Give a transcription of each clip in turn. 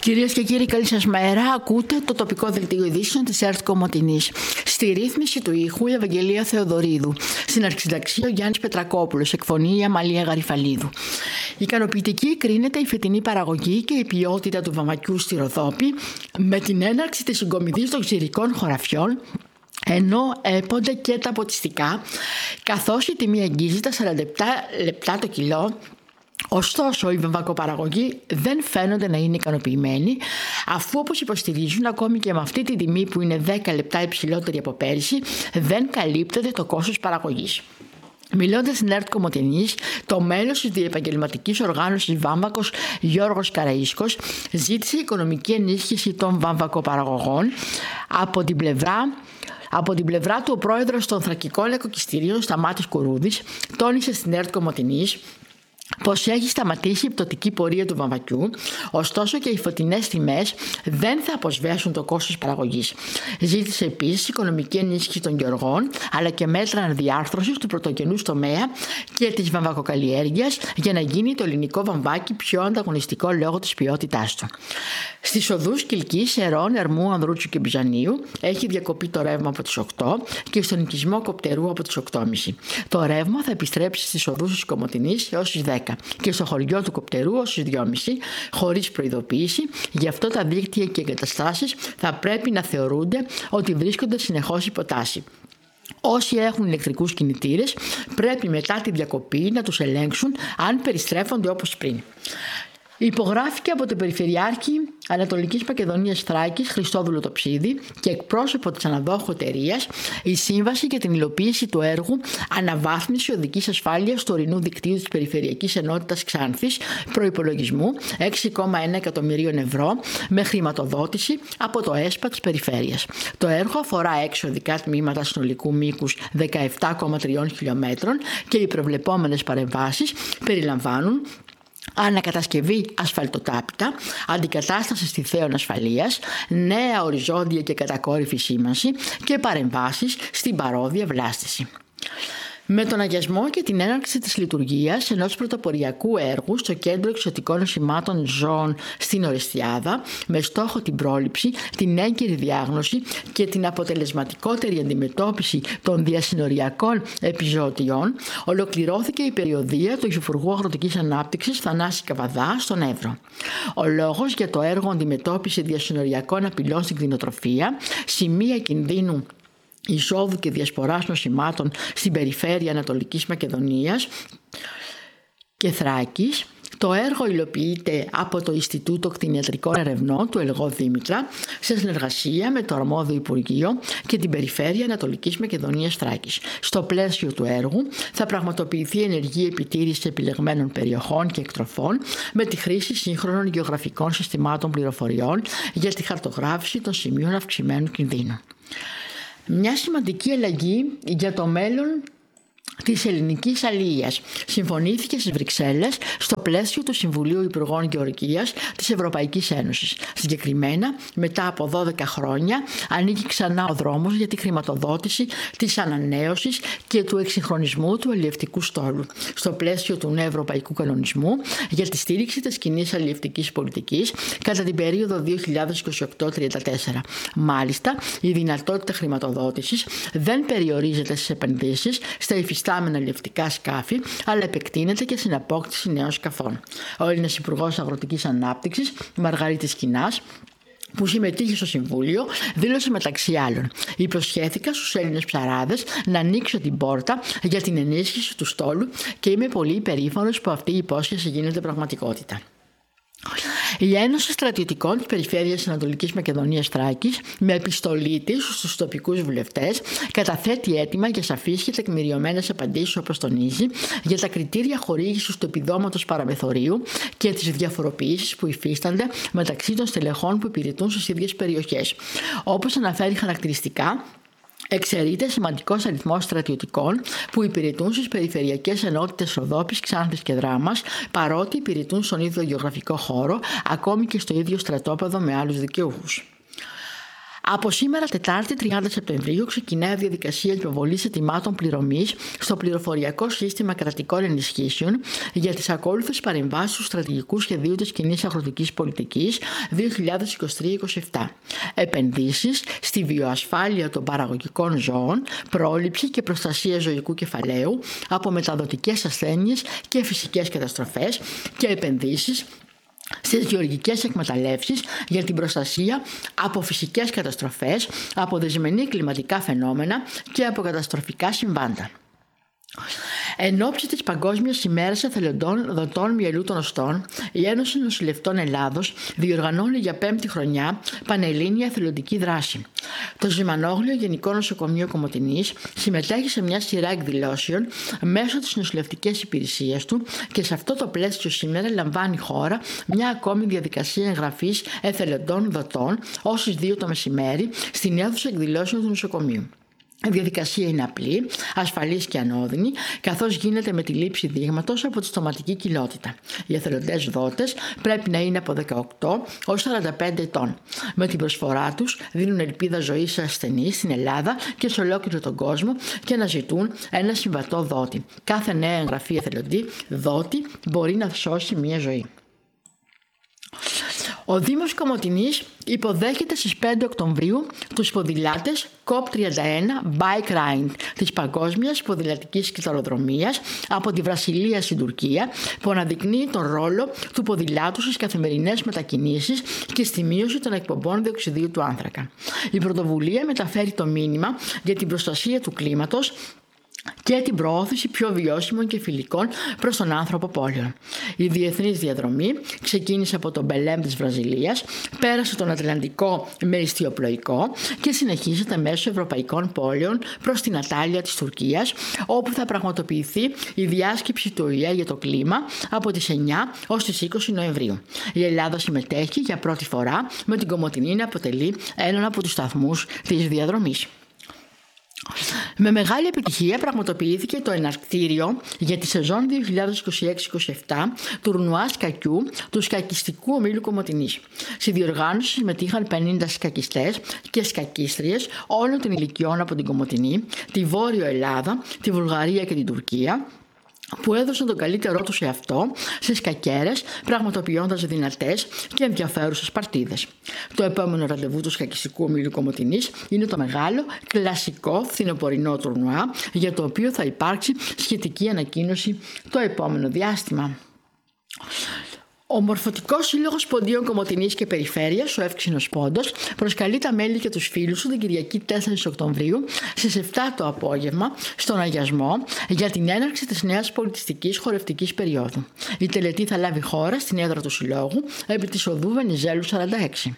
Κυρίες και κύριοι, καλή σας μέρα. Ακούτε το τοπικό δελτίο ειδήσεων της ΕΡΤ Κομοτηνής. Στη ρύθμιση του ήχου η Ευαγγελία Θεοδωρίδου. Στην αρχισυνταξία ο Γιάννης Πετρακόπουλος. Εκφωνεί η Αμαλία Γαριφαλίδου. Ικανοποιητική κρίνεται η φετινή παραγωγή και η ποιότητα του βαμβακιού στη Ροδόπη με την έναρξη της συγκομιδής των ξηρικών χωραφιών, ενώ έπονται και τα ποτιστικά, καθώς η τιμή αγγίζει τα 47 λεπτά το κιλό. Ωστόσο, οι βαμβακοπαραγωγοί δεν φαίνονται να είναι ικανοποιημένοι, αφού όπως υποστηρίζουν, ακόμη και με αυτή τη τιμή που είναι 10 λεπτά υψηλότερη από πέρυσι, δεν καλύπτεται το κόστος παραγωγής. Μιλώντας στην ΕΡΤ Κομοτηνής, το μέλος της διεπαγγελματικής οργάνωσης Βάμβακος Γιώργος Καραΐσκος ζήτησε οικονομική ενίσχυση των βαμβακοπαραγωγών. Από την πλευρά του, ο πρόεδρος των Θρακικών Λαϊκοκιστηρίων Σταμάτης Κουρούδης τόνισε στην ΕΡΤ Κομοτηνής πως έχει σταματήσει η πτωτική πορεία του βαμβακιού, ωστόσο και οι φωτεινές τιμές δεν θα αποσβέσουν το κόστος παραγωγής. Ζήτησε επίσης οικονομική ενίσχυση των γεωργών, αλλά και μέτρα αναδιάρθρωσης του πρωτογενούς τομέα και της βαμβακοκαλλιέργειας για να γίνει το ελληνικό βαμβάκι πιο ανταγωνιστικό λόγω της ποιότητάς του. Στις οδούς Κιλκής, Ερών, Ερμού, Ανδρούτσου και Μπιζανίου έχει διακοπεί το ρεύμα από τις 8 και στον οικισμό Κοπτερού από τις 8.30. Το ρεύμα θα επιστρέψει στις οδούς της Κομοτηνής έως τις 10 και στο χωριό του Κοπτερού ως τις 2.30 χωρίς προειδοποίηση. Γι' αυτό τα δίκτυα και εγκαταστάσεις θα πρέπει να θεωρούνται ότι βρίσκονται συνεχώς υποτάση. Όσοι έχουν ηλεκτρικούς κινητήρες πρέπει μετά τη διακοπή να τους ελέγξουν αν περιστρέφονται όπως πριν. Υπογράφηκε από τον Περιφερειάρχη Ανατολικής Μακεδονίας Θράκης Χριστόδουλο Τοψίδη και εκπρόσωπο της αναδόχου εταιρείας η σύμβαση για την υλοποίηση του έργου Αναβάθμιση οδικής ασφάλειας του ορεινού δικτύου της Περιφερειακής Ενότητας Ξάνθης προϋπολογισμού 6,1 εκατομμυρίων ευρώ με χρηματοδότηση από το ΕΣΠΑ της Περιφέρειας. Το έργο αφορά 6 οδικά τμήματα συνολικού μήκους 17,3 χιλιόμετρων και οι προβλεπόμενες παρεμβάσεις περιλαμβάνουν ανακατασκευή ασφαλτοτάπητα, αντικατάσταση στιθέων ασφαλείας, νέα οριζόντια και κατακόρυφη σήμανση και παρεμβάσεις στην παρόδια βλάστηση. Με τον αγιασμό και την έναρξη της λειτουργίας ενός πρωτοποριακού έργου στο Κέντρο Εξωτικών Νοσημάτων Ζώων στην Ορεστιάδα, με στόχο την πρόληψη, την έγκαιρη διάγνωση και την αποτελεσματικότερη αντιμετώπιση των διασυνοριακών επιζωοτιών, ολοκληρώθηκε η περιοδεία του Υφυπουργού Αγροτικής Ανάπτυξης Θανάση Καβαδά στον Εύρο. Ο λόγος για το έργο αντιμετώπιση διασυνοριακών απειλών στην κτηνοτροφία, σημεία κινδύνου εισόδου και διασποράς νοσημάτων στην περιφέρεια Ανατολικής Μακεδονίας και Θράκης. Το έργο υλοποιείται από το Ινστιτούτο Κτηνιατρικών Ερευνών του ΕΛΓΟ Δήμητρα σε συνεργασία με το αρμόδιο Υπουργείο και την Περιφέρεια Ανατολικής Μακεδονίας Θράκης. Στο πλαίσιο του έργου θα πραγματοποιηθεί ενεργή επιτήρηση επιλεγμένων περιοχών και εκτροφών με τη χρήση σύγχρονων γεωγραφικών συστημάτων πληροφοριών για τη χαρτογράφηση των σημείων αυξημένου κινδύνου. Μια σημαντική αλλαγή για το μέλλον της ελληνικής αλληλείας συμφωνήθηκε στις Βρυξέλλες στο πλαίσιο του Συμβουλίου Υπουργών Γεωργίας της Ευρωπαϊκής Ένωσης. Συγκεκριμένα, μετά από 12 χρόνια ανοίγει ξανά ο δρόμος για τη χρηματοδότηση της ανανέωσης και του εξυγχρονισμού του αλλιευτικού στόλου στο πλαίσιο του νέου ευρωπαϊκού κανονισμού για τη στήριξη της κοινής αλλιευτικής πολιτικής κατά την περίοδο 2028-34. Μάλιστα, η δυνατότητα χρηματοδότησης δεν περιορίζεται στις επενδύσεις στα υφιστάμενα αλλιευτικά σκάφη, αλλά επεκτείνεται και στην απόκτηση νέων σκαφών. Ο Έλληνας Υπουργός Αγροτικής Ανάπτυξης, Μαργαρίτης Κινάς, που συμμετείχε στο Συμβούλιο, δήλωσε μεταξύ άλλων: «Υποσχέθηκα στους Έλληνες ψαράδες να ανοίξω την πόρτα για την ενίσχυση του στόλου και είμαι πολύ υπερήφανος που αυτή η υπόσχεση γίνεται πραγματικότητα». Η Ένωση Στρατιωτικών της Περιφέρειας Ανατολικής Μακεδονίας Θράκης, με επιστολή της στους τοπικούς βουλευτές, καταθέτει αίτημα για σαφείς και τεκμηριωμένες απαντήσεις, όπως τονίζει, για τα κριτήρια χορήγησης του επιδόματος παραμεθορίου και τις διαφοροποιήσεις που υφίστανται μεταξύ των στελεχών που υπηρετούν στις ίδιες περιοχές. Όπως αναφέρει χαρακτηριστικά, εξαιρείται σημαντικός αριθμός στρατιωτικών που υπηρετούν στις περιφερειακές ενότητες Ροδόπης, Ξάνθης και Δράμας, παρότι υπηρετούν στον ίδιο γεωγραφικό χώρο, ακόμη και στο ίδιο στρατόπεδο με άλλους δικαιούχους. Από σήμερα, Τετάρτη 30 Σεπτεμβρίου, ξεκινάει η διαδικασία υποβολής αιτημάτων πληρωμής στο πληροφοριακό σύστημα κρατικών ενισχύσεων για τις ακόλουθες παρεμβάσεις του στρατηγικού σχεδίου της κοινής αγροτικής πολιτικής 2023-2027. Επενδύσεις στη βιοασφάλεια των παραγωγικών ζώων, πρόληψη και προστασία ζωικού κεφαλαίου από μεταδοτικές ασθένειες και φυσικές καταστροφές και επενδύσεις στις γεωργικές εκμεταλλεύσεις για την προστασία από φυσικές καταστροφές, από δυσμενή κλιματικά φαινόμενα και από καταστροφικά συμβάντα. Εν ώψη της Παγκόσμιας ημέρας εθελοντών δοτών μυελού των οστών, η Ένωση Νοσηλευτών Ελλάδος διοργανώνει για 5η χρονιά πανελλήνια εθελοντική δράση. Το Ζυμανόγλιο Γενικό Νοσοκομείο Κομοτηνής συμμετέχει σε μια σειρά εκδηλώσεων μέσω της νοσηλευτικής υπηρεσίας του και σε αυτό το πλαίσιο σήμερα λαμβάνει χώρα μια ακόμη διαδικασία εγγραφής εθελοντών δοτών ως τις 2 το μεσημέρι στην αίθουσα εκδηλώσεων του νοσοκομείου. Η διαδικασία είναι απλή, ασφαλής και ανώδυνη, καθώς γίνεται με τη λήψη δείγματος από τη στοματική κοιλότητα. Οι εθελοντές δότες πρέπει να είναι από 18 ως 45 ετών. Με την προσφορά τους δίνουν ελπίδα ζωής σε ασθενείς στην Ελλάδα και σε ολόκληρο τον κόσμο και αναζητούν ένα συμβατό δότη. Κάθε νέα εγγραφή εθελοντή δότη μπορεί να σώσει μία ζωή. Ο Δήμος Κομοτηνής υποδέχεται στις 5 Οκτωβρίου τους ποδηλάτες COP31 Bike Ride της Παγκόσμιας Ποδηλατικής Κυταροδρομίας από τη Βρασιλία στην Τουρκία, που αναδεικνύει τον ρόλο του ποδηλάτου στις καθημερινές μετακινήσεις και στη μείωση των εκπομπών διοξιδίου του άνθρακα. Η πρωτοβουλία μεταφέρει το μήνυμα για την προστασία του κλίματος και την προώθηση πιο βιώσιμων και φιλικών προς τον άνθρωπο πόλεων. Η διεθνής διαδρομή ξεκίνησε από τον Μπελέμ της Βραζιλίας, πέρασε τον Ατλαντικό με ιστιοπλοϊκό και συνεχίζεται μέσω ευρωπαϊκών πόλεων προς την Ατάλεια της Τουρκίας, όπου θα πραγματοποιηθεί η διάσκεψη του ΟΗΕ για το κλίμα από τις 9 ως τις 20 Νοεμβρίου. Η Ελλάδα συμμετέχει για πρώτη φορά, με την Κομοτηνή να αποτελεί έναν από τους σταθμούς της διαδρομής. Με μεγάλη επιτυχία πραγματοποιήθηκε το εναρκτήριο για τη σεζόν 2026-27 τουρνουά σκακιού του Σκακιστικού Ομίλου Κομοτηνής. Στη διοργάνωση συμμετείχαν 50 σκακιστές και σκακίστριες όλων των ηλικιών από την Κομοτηνή, τη Βόρειο Ελλάδα, τη Βουλγαρία και την Τουρκία, που έδωσαν τον καλύτερό τους σε αυτό στις σκακέρες, πραγματοποιώντας δυνατές και ενδιαφέρουσες παρτίδες. Το επόμενο ραντεβού του Σκακιστικού Ομίλου Κομοτηνής είναι το μεγάλο κλασικό φθινοπορεινό τουρνουά, για το οποίο θα υπάρξει σχετική ανακοίνωση το επόμενο διάστημα. Ο Μορφωτικός Σύλλογος Ποντίων Κομοτηνής και Περιφέρειας, ο Εύξηνος Πόντος, προσκαλεί τα μέλη και τους φίλους του την Κυριακή 4 Οκτωβρίου στις 7 το απόγευμα στον Αγιασμό για την έναρξη της νέας πολιτιστικής χορευτικής περίοδου. Η τελετή θα λάβει χώρα στην έδρα του Συλλόγου επί της οδού Βενιζέλου 46.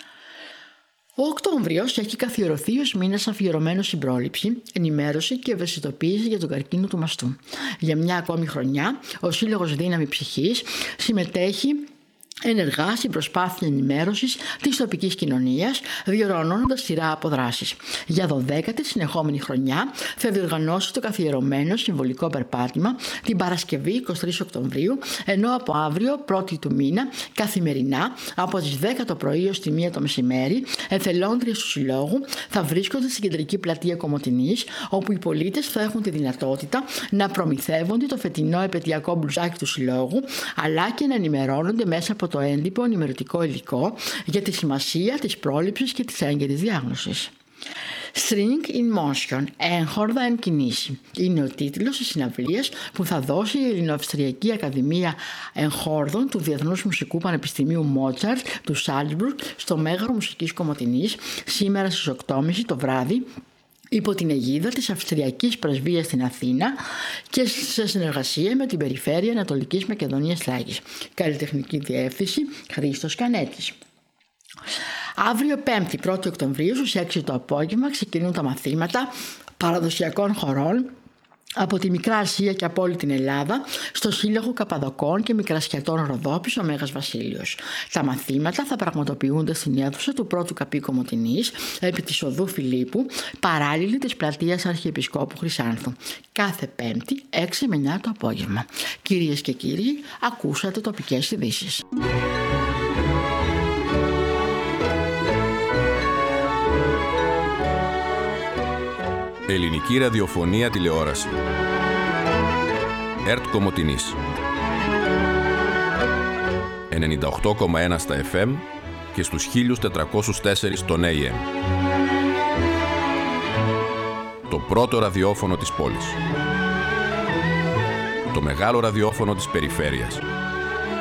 Ο Οκτώβριος έχει καθιερωθεί ως μήνας αφιερωμένος στην πρόληψη, ενημέρωση και ευαισθητοποίηση για τον καρκίνο του μαστού. Για μια ακόμη χρονιά, ο Σύλλογος Δύναμη Ψυχής συμμετέχει ενεργά στην προσπάθεια ενημέρωσης της τοπικής κοινωνίας, διοργανώνοντας σειρά από δράσεις. Για 12η συνεχόμενη χρονιά θα διοργανώσει το καθιερωμένο συμβολικό περπάτημα την Παρασκευή 23 Οκτωβρίου, ενώ από αύριο 1η του μήνα καθημερινά από τις 10 το πρωί ως τη 1 το μεσημέρι εθελόντριες του Συλλόγου θα βρίσκονται στην κεντρική πλατεία Κομοτηνής, όπου οι πολίτες θα έχουν τη δυνατότητα να προμηθεύονται το φετινό επαιτειακό μπλουζάκι του Συλλόγου, αλλά και να ενημερώνονται μέσα από το έντυπο ενημερωτικό υλικό για τη σημασία της πρόληψης και της έγκαιρης διάγνωσης. String in Motion, έγχορδα εν κινήσει, είναι ο τίτλος της συναυλίας που θα δώσει η Ελληνοαυστριακή Ακαδημία Εγχόρδων του Διεθνούς Μουσικού Πανεπιστημίου Μότσαρτ του Σάλτσμπουργκ στο Μέγαρο Μουσικής Κομοτηνής σήμερα στις 8.30 το βράδυ, υπό την αιγίδα της Αυστριακής Πρεσβείας στην Αθήνα και σε συνεργασία με την Περιφέρεια Ανατολικής Μακεδονίας Θράκης. Καλλιτεχνική διεύθυνση Χρήστος Κανέτης. Αύριο 5η 1η Οκτωβρίου στις 6 το απόγευμα ξεκινούν τα μαθήματα παραδοσιακών χορών από τη Μικρά Ασία και από όλη την Ελλάδα στο Σύλλογο Καπαδοκών και Μικρασιατών Ροδόπης ο Μέγας Βασίλειος. Τα μαθήματα θα πραγματοποιούνται στην αίθουσα του πρώτου καπή Κομοτηνής επί της οδού Φιλίππου, παράλληλη της πλατείας Αρχιεπισκόπου Χρυσάνθου. Κάθε Πέμπτη 6 με 9 το απόγευμα. Κυρίες και κύριοι, ακούσατε τοπικές ειδήσεις. Ελληνική ραδιοφωνία τηλεόραση. ΕΡΤ Κομοτηνής. 98,1 στα FM και στους 1404 στον AM. Το πρώτο ραδιόφωνο της πόλης. Το μεγάλο ραδιόφωνο της περιφέρειας.